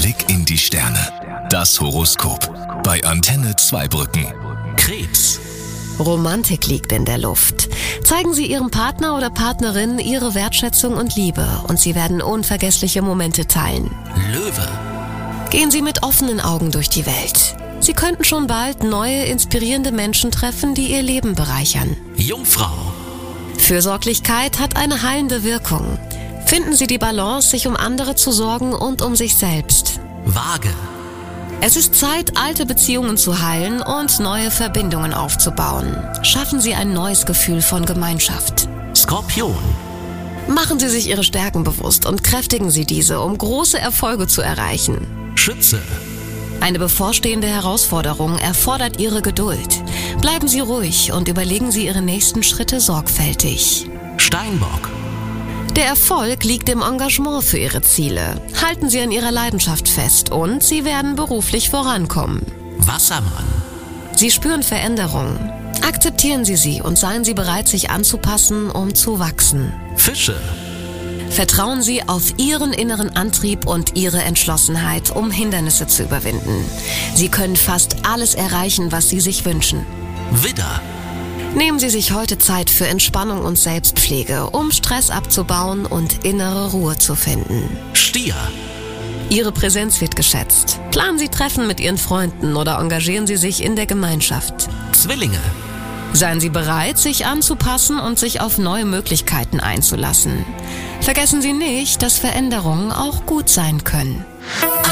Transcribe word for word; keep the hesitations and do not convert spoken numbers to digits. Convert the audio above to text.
Blick in die Sterne. Das Horoskop. Bei Antenne Zweibrücken. Krebs. Romantik liegt in der Luft. Zeigen Sie Ihrem Partner oder Partnerin Ihre Wertschätzung und Liebe und Sie werden unvergessliche Momente teilen. Löwe. Gehen Sie mit offenen Augen durch die Welt. Sie könnten schon bald neue, inspirierende Menschen treffen, die Ihr Leben bereichern. Jungfrau. Fürsorglichkeit hat eine heilende Wirkung. Finden Sie die Balance, sich um andere zu sorgen und um sich selbst. Waage. Es ist Zeit, alte Beziehungen zu heilen und neue Verbindungen aufzubauen. Schaffen Sie ein neues Gefühl von Gemeinschaft. Skorpion. Machen Sie sich Ihre Stärken bewusst und kräftigen Sie diese, um große Erfolge zu erreichen. Schütze. Eine bevorstehende Herausforderung erfordert Ihre Geduld. Bleiben Sie ruhig und überlegen Sie Ihre nächsten Schritte sorgfältig. Steinbock. Der Erfolg liegt im Engagement für Ihre Ziele. Halten Sie an Ihrer Leidenschaft fest und Sie werden beruflich vorankommen. Wassermann. Sie spüren Veränderungen. Akzeptieren Sie sie und seien Sie bereit, sich anzupassen, um zu wachsen. Fische. Vertrauen Sie auf Ihren inneren Antrieb und Ihre Entschlossenheit, um Hindernisse zu überwinden. Sie können fast alles erreichen, was Sie sich wünschen. Widder. Nehmen Sie sich heute Zeit für Entspannung und Selbstpflege, um Stress abzubauen und innere Ruhe zu finden. Stier. Ihre Präsenz wird geschätzt. Planen Sie Treffen mit Ihren Freunden oder engagieren Sie sich in der Gemeinschaft. Zwillinge. Seien Sie bereit, sich anzupassen und sich auf neue Möglichkeiten einzulassen. Vergessen Sie nicht, dass Veränderungen auch gut sein können.